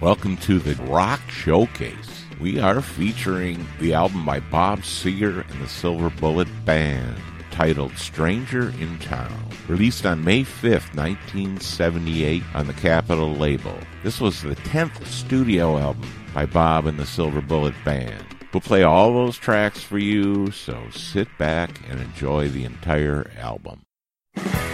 Welcome to the Rock Showcase. We are featuring the album by Bob Seger and the Silver Bullet Band, titled Stranger in Town, released on May 5th, 1978 on the Capitol label. This was the 10th studio album by Bob and the Silver Bullet Band. We'll play all those tracks for you, so sit back and enjoy the entire album.